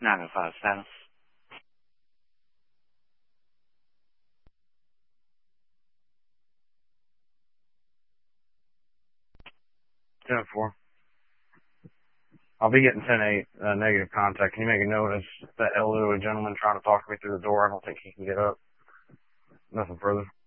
905 status. 10-4. I'll be getting 10-8, negative contact. Can you make a note of that elderly gentleman trying to talk to me through the door? I don't think he can get up. Nothing further.